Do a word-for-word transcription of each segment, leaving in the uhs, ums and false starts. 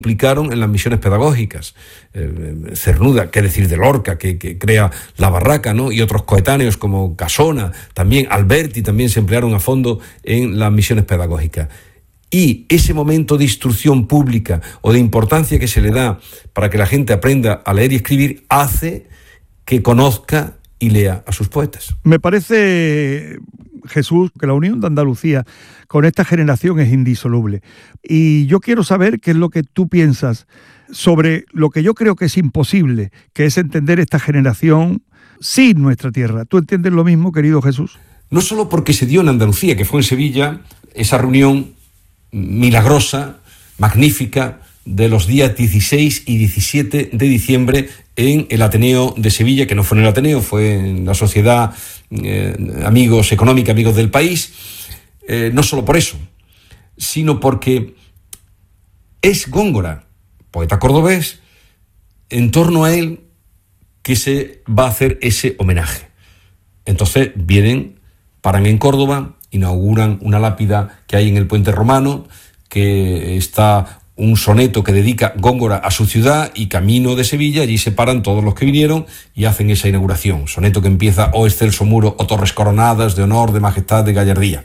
implicaron en las misiones pedagógicas. Eh, Cernuda, qué decir de Lorca, que, que crea La Barraca, ¿no? Y otros coetáneos como Casona, también Alberti, también se emplearon a fondo en las misiones pedagógicas. Y ese momento de instrucción pública o de importancia que se le da para que la gente aprenda a leer y escribir hace que conozca y lea a sus poetas. Me parece, Jesús, que la unión de Andalucía con esta generación es indisoluble. Y yo quiero saber qué es lo que tú piensas sobre lo que yo creo que es imposible, que es entender esta generación sin nuestra tierra. ¿Tú entiendes lo mismo, querido Jesús? No solo porque se dio en Andalucía, que fue en Sevilla, esa reunión milagrosa, magnífica, de los días dieciséis y diecisiete de diciembre en el Ateneo de Sevilla, que no fue en el Ateneo, fue en la Sociedad eh, Amigos Económica, Amigos del País, eh, no solo por eso, sino porque es Góngora, poeta cordobés, en torno a él que se va a hacer ese homenaje. Entonces vienen, paran en Córdoba, inauguran una lápida que hay en el Puente Romano, que está un soneto que dedica Góngora a su ciudad, y camino de Sevilla, allí se paran todos los que vinieron y hacen esa inauguración. Soneto que empieza: oh excelso muro, oh torres coronadas, de honor, de majestad, de gallardía.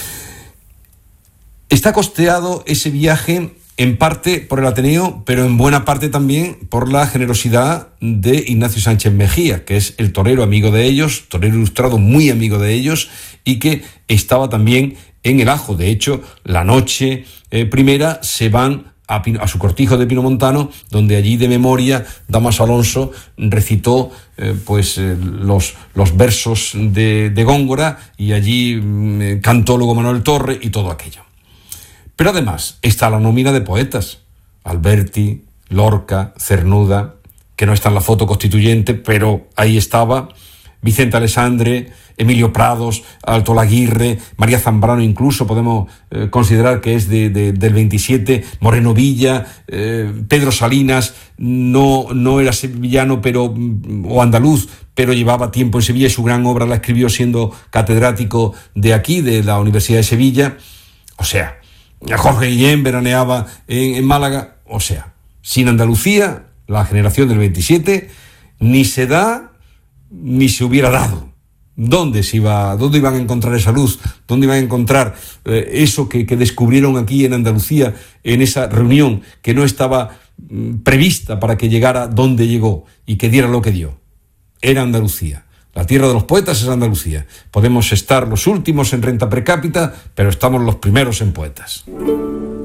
Está costeado ese viaje en parte por el Ateneo, pero en buena parte también por la generosidad de Ignacio Sánchez Mejía, que es el torero amigo de ellos, torero ilustrado muy amigo de ellos, y que estaba también en el Ajo. De hecho, la noche eh, primera se van a, Pino, a su cortijo de Pinomontano, donde allí de memoria Dámaso Alonso recitó eh, pues eh, los, los versos de, de Góngora, y allí eh, cantó luego Manuel Torre y todo aquello. Pero además está la nómina de poetas: Alberti, Lorca, Cernuda, que no está en la foto constituyente, pero ahí estaba, Vicente Alessandre, Emilio Prados, Alto Laguirre, María Zambrano, incluso podemos eh, considerar que es de, de, del veintisiete, Moreno Villa, eh, Pedro Salinas, no, no era sevillano pero, o andaluz, pero llevaba tiempo en Sevilla y su gran obra la escribió siendo catedrático de aquí, de la Universidad de Sevilla. O sea, Jorge Guillén veraneaba en, en Málaga. O sea, sin Andalucía, la generación del veintisiete ni se da ni se hubiera dado. ¿Dónde se iba, dónde iban a encontrar esa luz? ¿Dónde iban a encontrar eh, eso que, que descubrieron aquí en Andalucía, en esa reunión que no estaba mm, prevista para que llegara donde llegó y que diera lo que dio? Era Andalucía. La tierra de los poetas es Andalucía. Podemos estar los últimos en renta per cápita, pero estamos los primeros en poetas.